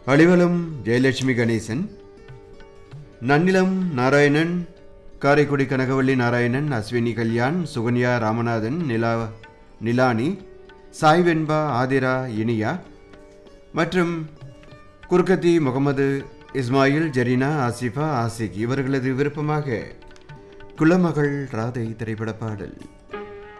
அளிவலம் ஜெயலட்சுமி கணேசன், நன்னிலம் நாராயணன், காரைக்குடி கனகவள்ளி நாராயணன், அஸ்வினி கல்யாண், சுகன்யா ராமநாதன், நிலானி, சாய் வெண்பா, ஆதிரா, இனியா மற்றும் குர்கத்தி முகமது இஸ்மாயில், ஜெரினா, ஆசிஃபா, ஆசிக் இவர்களது விருப்பமாக குலமகள் ராதை திரைப்பட பாடல்.